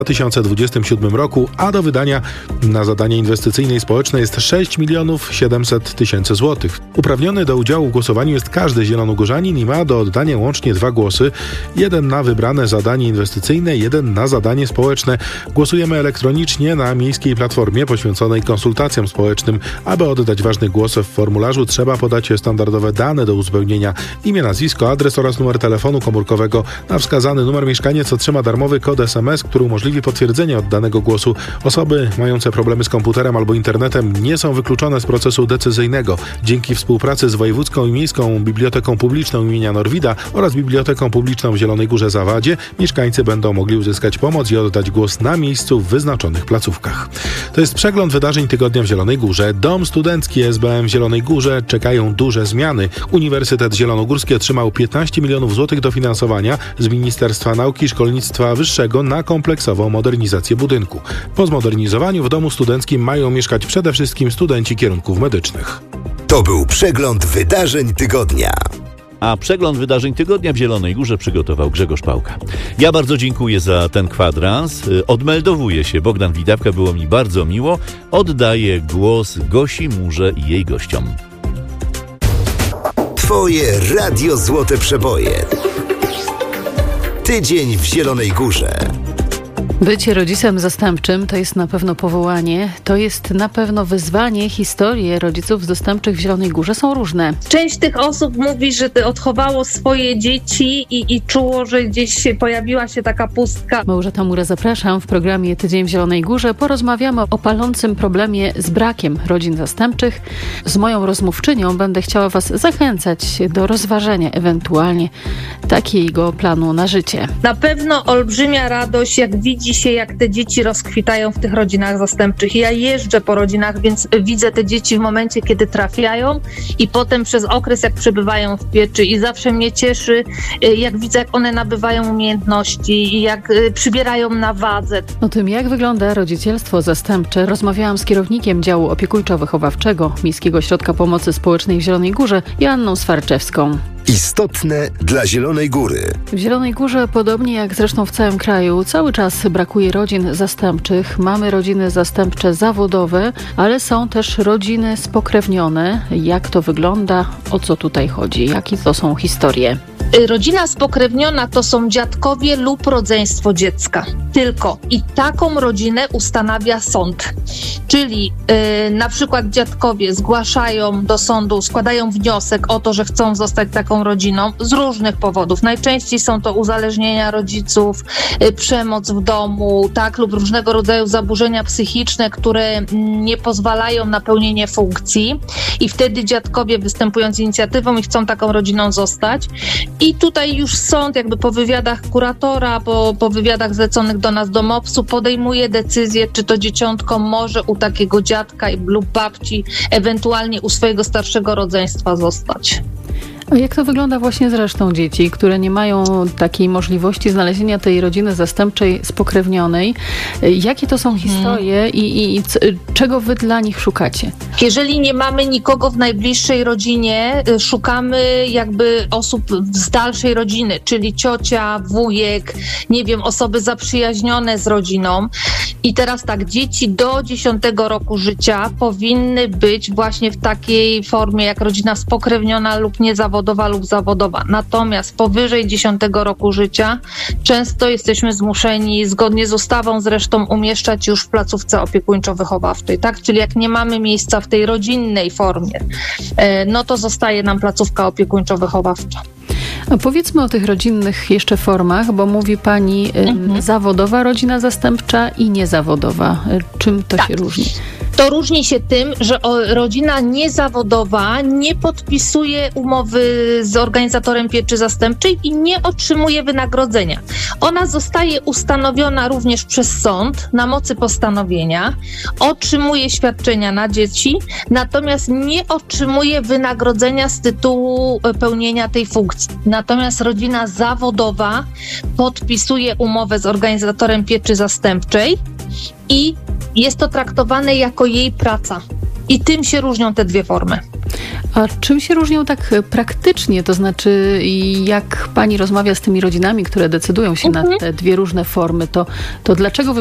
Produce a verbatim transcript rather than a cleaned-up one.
dwa tysiące dwudziestym siódmym roku, a do wydania na zadanie inwestycyjne i społeczne jest sześć milionów siedemset tysięcy złotych. Uprawniony do udziału w głosowaniu jest każdy zielonogórzanin i ma do oddania łącznie dwa głosy. Jeden na wybrane zadanie inwestycyjne, jeden na zadanie społeczne. Głosujemy elektronicznie na miejskiej platformie poświęconej konsultacjom społecznym. Aby oddać ważny głos w formularzu, trzeba podać standardowe dane do uzupełnienia: imię, nazwisko, adres oraz numer telefonu komórkowego. Na wskazany numer mieszkaniec otrzyma darmowy kod es em es, który umożliwi potwierdzenie oddanego głosu. Osoby mające problemy z komputerem albo internetem nie są wykluczone z procesu decyzyjnego. Dzięki współpracy z Wojewódzką i Miejską Biblioteką Publiczną imienia Norwida oraz Biblioteką Publiczną w Zielonej Górze Zawadzie mieszkańcy będą mogli uzyskać pomoc i oddać głos na miejscu w wyznaczonych placówkach. To jest przegląd wydarzeń tygodnia w Zielonej Górze. Dom Studencki S B M w Zielonej Górze czekają duże zmiany. Uniwersytet Zielonogórski otrzymał piętnaście milionów złotych dofinansowania z Ministerstwa Nauki i Szkolnictwa Wyższego na kompleksową modernizację budynku. Po zmodernizowaniu w domu studenckim mają mieszkać przede wszystkim studenci kierunków medycznych. To był przegląd wydarzeń tygodnia. A przegląd wydarzeń tygodnia w Zielonej Górze przygotował Grzegorz Pałka. Ja bardzo dziękuję za ten kwadrans. Odmeldowuję się. Bogdan Widawka, było mi bardzo miło. Oddaję głos Gosi Murze i jej gościom. Twoje Radio Złote Przeboje. Tydzień w Zielonej Górze. Bycie rodzicem zastępczym to jest na pewno powołanie, to jest na pewno wyzwanie. Historie rodziców zastępczych w Zielonej Górze są różne. Część tych osób mówi, że odchowało swoje dzieci i, i czuło, że gdzieś się pojawiła się taka pustka. Małgorzata Mura, zapraszam. W programie Tydzień w Zielonej Górze porozmawiamy o palącym problemie z brakiem rodzin zastępczych. Z moją rozmówczynią będę chciała Was zachęcać do rozważenia ewentualnie takiego planu na życie. Na pewno olbrzymia radość, jak widzi się, jak te dzieci rozkwitają w tych rodzinach zastępczych. Ja jeżdżę po rodzinach, więc widzę te dzieci w momencie, kiedy trafiają i potem przez okres, jak przebywają w pieczy, i zawsze mnie cieszy, jak widzę, jak one nabywają umiejętności i jak przybierają na wadze. O tym, jak wygląda rodzicielstwo zastępcze, rozmawiałam z kierownikiem działu opiekuńczo-wychowawczego Miejskiego Ośrodka Pomocy Społecznej w Zielonej Górze, Joanną Swarczewską. Istotne dla Zielonej Góry. W Zielonej Górze, podobnie jak zresztą w całym kraju, cały czas brakuje rodzin zastępczych. Mamy rodziny zastępcze zawodowe, ale są też rodziny spokrewnione. Jak to wygląda? O co tutaj chodzi? Jakie to są historie? Rodzina spokrewniona to są dziadkowie lub rodzeństwo dziecka. Tylko i taką rodzinę ustanawia sąd. Czyli yy, na przykład dziadkowie zgłaszają do sądu, składają wniosek o to, że chcą zostać taką rodziną z różnych powodów. Najczęściej są to uzależnienia rodziców, yy, przemoc w domu, tak, lub różnego rodzaju zaburzenia psychiczne, które yy, nie pozwalają na pełnienie funkcji. I wtedy dziadkowie występują z inicjatywą i chcą taką rodziną zostać. I tutaj już sąd, jakby po wywiadach kuratora, po, po wywiadach zleconych do nas do mopsu, podejmuje decyzję, czy to dzieciątko może u takiego dziadka lub babci, ewentualnie u swojego starszego rodzeństwa zostać. A jak to wygląda właśnie z resztą dzieci, które nie mają takiej możliwości znalezienia tej rodziny zastępczej spokrewnionej? Jakie to są historie hmm. i, i, i c- czego wy dla nich szukacie? Jeżeli nie mamy nikogo w najbliższej rodzinie, szukamy jakby osób z dalszej rodziny, czyli ciocia, wujek, nie wiem, osoby zaprzyjaźnione z rodziną. I teraz tak, dzieci do dziesiątego roku życia powinny być właśnie w takiej formie jak rodzina spokrewniona lub niezawodowa lub zawodowa. Natomiast powyżej dziesiątego roku życia często jesteśmy zmuszeni, zgodnie z ustawą zresztą, umieszczać już w placówce opiekuńczo-wychowawczej, tak? Czyli jak nie mamy miejsca w tej rodzinnej formie, no to zostaje nam placówka opiekuńczo-wychowawcza. A powiedzmy o tych rodzinnych jeszcze formach, bo mówi pani mhm. zawodowa rodzina zastępcza i niezawodowa. Czym to tak. się różni? To różni się tym, że rodzina niezawodowa nie podpisuje umowy z organizatorem pieczy zastępczej i nie otrzymuje wynagrodzenia. Ona zostaje ustanowiona również przez sąd na mocy postanowienia, otrzymuje świadczenia na dzieci, natomiast nie otrzymuje wynagrodzenia z tytułu pełnienia tej funkcji. Natomiast rodzina zawodowa podpisuje umowę z organizatorem pieczy zastępczej i jest to traktowane jako jej praca. I tym się różnią te dwie formy. A czym się różnią tak praktycznie? To znaczy, jak pani rozmawia z tymi rodzinami, które decydują się Mhm. na te dwie różne formy, to, to dlaczego